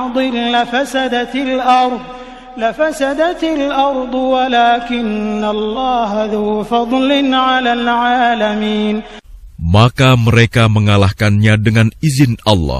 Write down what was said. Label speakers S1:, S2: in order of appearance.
S1: ببعض لفسدت الأرض ولكن الله ذو فضل على العالمين.
S2: Maka mereka mengalahkannya dengan izin Allah.